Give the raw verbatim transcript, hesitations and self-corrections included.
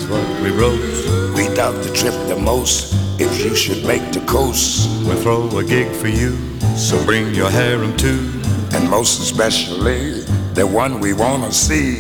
what we wrote. We doubt the trip the most if you should make the coast. We'll throw a gig for you, so bring your harem too. And most especially the one we wanna see.